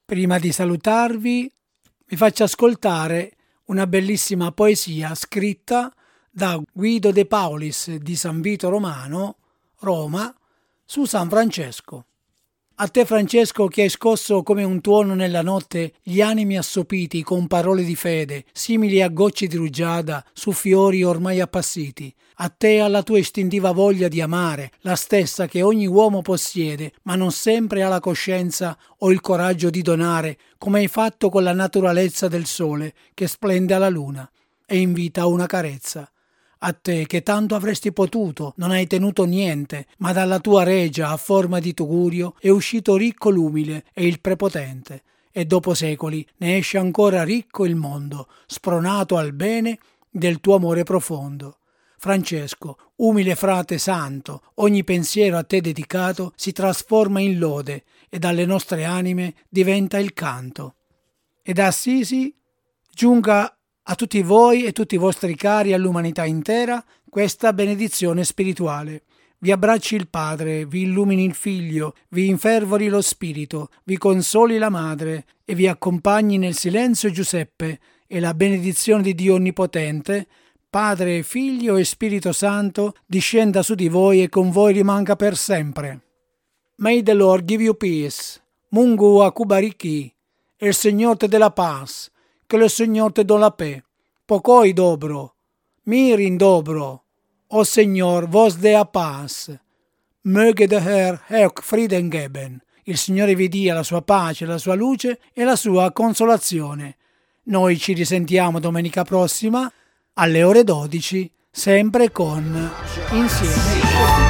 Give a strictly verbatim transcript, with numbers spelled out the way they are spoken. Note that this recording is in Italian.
Prima di salutarvi, vi faccio ascoltare una bellissima poesia scritta da Guido De Paulis di San Vito Romano, Roma, su San Francesco. A te, Francesco, che hai scosso come un tuono nella notte gli animi assopiti con parole di fede, simili a gocce di rugiada su fiori ormai appassiti. A te, alla tua istintiva voglia di amare, la stessa che ogni uomo possiede, ma non sempre ha la coscienza o il coraggio di donare, come hai fatto con la naturalezza del sole che splende alla luna e invita a una carezza. A te che tanto avresti potuto, non hai tenuto niente, ma dalla tua regia a forma di tugurio è uscito ricco l'umile e il prepotente, e dopo secoli ne esce ancora ricco il mondo, spronato al bene del tuo amore profondo. Francesco, umile frate santo, ogni pensiero a te dedicato si trasforma in lode e dalle nostre anime diventa il canto. E da Assisi giunga a tutti voi e tutti i vostri cari, all'umanità intera, questa benedizione spirituale. Vi abbracci il Padre, vi illumini il Figlio, vi infervori lo Spirito, vi consoli la Madre e vi accompagni nel silenzio Giuseppe, e la benedizione di Dio Onnipotente, Padre, Figlio e Spirito Santo, discenda su di voi e con voi rimanga per sempre. May the Lord give you peace. Mungu akubariki. El Señor te dé la paz. Que el Señor te dé la paix. Pokoj dobro. Mir in dobro. O Señor, vos dea paz. Möge der Herr euch Frieden geben. Il Signore vi dia la sua pace, la sua luce e la sua consolazione. Noi ci risentiamo domenica prossima alle ore dodici, sempre con Insieme.